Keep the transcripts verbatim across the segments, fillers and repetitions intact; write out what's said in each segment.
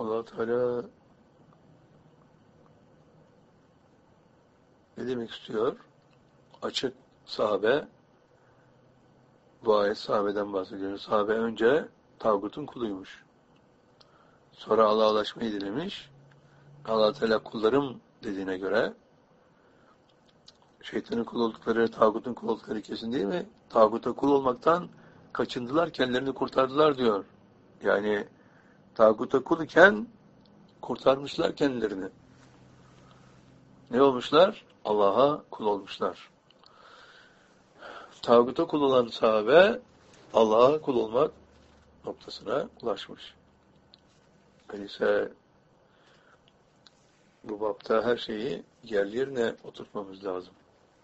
Allah Teala ne demek istiyor? Açık sahabe, bu ayet sahabeden bahsediyor. Sahabe önce tağutun kuluymuş. Sonra Allah'a ulaşmayı dilemiş. Allah Teala kullarım dediğine göre şeytanın kul oldukları, tağutun kul oldukları kesin değil mi? Tağuta kul olmaktan kaçındılar, kendilerini kurtardılar diyor. Yani tağuta kul iken kurtarmışlar kendilerini. Ne olmuşlar? Allah'a kul olmuşlar. Tağuta kul olan sahabe Allah'a kul olmak noktasına ulaşmış. Öyleyse bu bapta her şeyi yerli yerine oturtmamız lazım.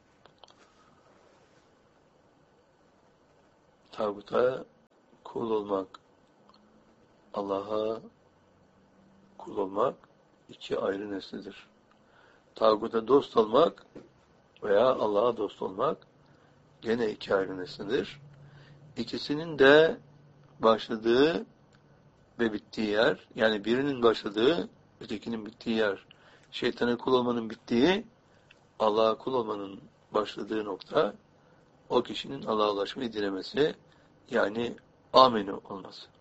Tağuta kul olmak, Allah'a kul olmak iki ayrı neslidir. Tağuta dost olmak veya Allah'a dost olmak gene iki ayrı neslidir. İkisinin de başladığı ve bittiği yer, yani birinin başladığı, ötekinin bittiği yer, şeytana kul olmanın bittiği, Allah'a kul olmanın başladığı nokta, o kişinin Allah'a ulaşmayı dilemesi, yani amenü olması.